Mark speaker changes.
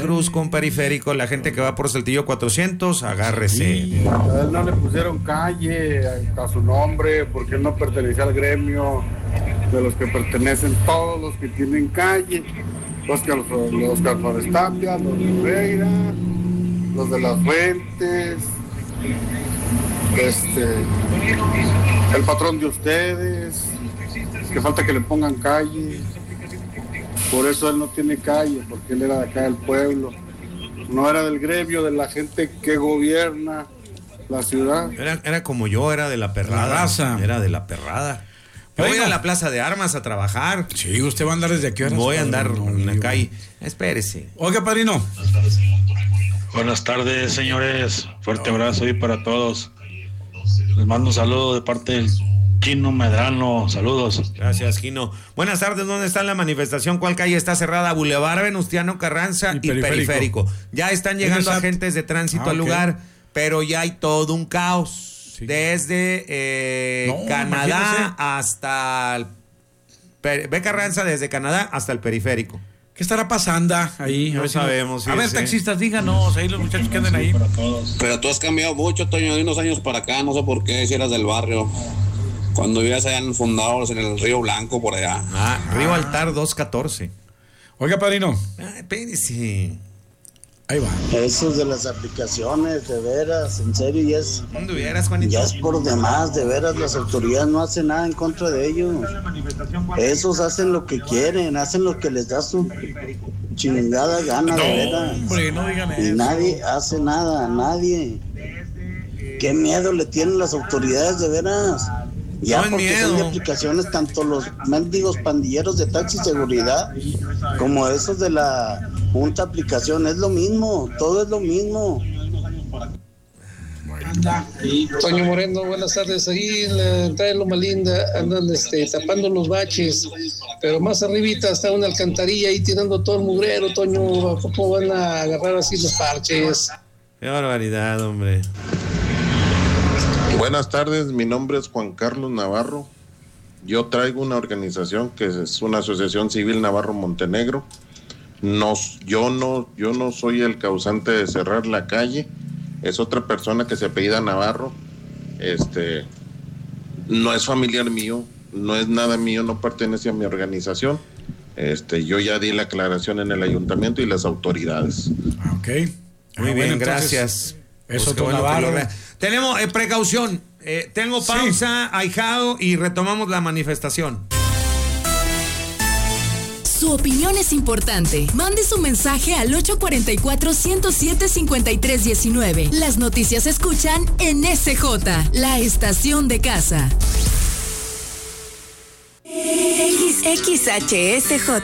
Speaker 1: Veracruz con Periférico, la gente que va por Saltillo 400, agárrese.
Speaker 2: Sí. A él no le pusieron calle a su nombre porque él no pertenecía al gremio de los que pertenecen todos los que tienen calle. Los Flores Tapia, los de Reira, los de Las Fuentes, el patrón de ustedes, que falta que le pongan calle. Por eso él no tiene calle, porque él era de acá del pueblo. No era del gremio, de la gente que gobierna la ciudad.
Speaker 1: Era como yo, era de la perrada. Era de la perrada. Voy a la Plaza de Armas a trabajar.
Speaker 3: Sí, ¿usted va a andar desde aquí?
Speaker 1: Voy a andar en la calle. Espérese.
Speaker 3: Oiga, padrino.
Speaker 4: Buenas tardes, señores. Fuerte abrazo ahí para todos. Les mando un saludo de parte del Chino Medrano. Saludos.
Speaker 1: Gracias, Gino. Buenas tardes. ¿Dónde está la manifestación? ¿Cuál calle está cerrada? Boulevard Venustiano Carranza y Periférico. Ya están llegando agentes de tránsito al lugar, pero ya hay todo un caos. Sí. Desde Canadá hasta ve Carranza, desde Canadá hasta el Periférico.
Speaker 3: ¿Qué estará pasando ahí?
Speaker 1: No sabemos.
Speaker 3: A ver, taxistas, díganos, ahí los muchachos que andan ahí.
Speaker 5: Pero tú has cambiado mucho, Toño, de unos años para acá, no sé por qué, si eras del barrio. Cuando vivías allá en el Fundadores, en el Río Blanco, por allá.
Speaker 1: Río Altar 214.
Speaker 3: Oiga, padrino.
Speaker 1: Espérese.
Speaker 3: Ahí va.
Speaker 6: Esos de las aplicaciones, de veras, en serio, ya es por demás, de veras, las autoridades no hacen nada en contra de ellos. Esos hacen lo que quieren, hacen lo que les da su chingada gana, de veras.
Speaker 3: Hombre, no digan eso.
Speaker 6: Y nadie hace nada, nadie. Qué miedo le tienen las autoridades, de veras. Ya no, porque son de aplicaciones, tanto los mendigos pandilleros de taxi seguridad como esos de la junta aplicación, es lo mismo, todo es lo mismo.
Speaker 7: Toño Moreno, buenas tardes. Ahí en la entrada de Loma Linda andan tapando los baches, pero más arribita está una alcantarilla ahí tirando todo el mugrero. Toño, ¿cómo van a agarrar así los parches?
Speaker 1: Qué barbaridad, hombre.
Speaker 8: Buenas tardes, mi nombre es Juan Carlos Navarro. Yo traigo una organización que es una asociación civil Navarro Montenegro. Yo no soy el causante de cerrar la calle, es otra persona que se apellida Navarro. No es familiar mío, no es nada mío, no pertenece a mi organización. Yo ya di la aclaración en el ayuntamiento y las autoridades.
Speaker 3: Ok.
Speaker 1: Muy bien, gracias.
Speaker 3: Eso pues Navarro.
Speaker 1: Tenemos precaución. Tengo pausa, ahijado, y retomamos la manifestación.
Speaker 9: Su opinión es importante. Mande su mensaje al 844-107-5319. Las noticias se escuchan en SJ, la estación de casa. XHSJ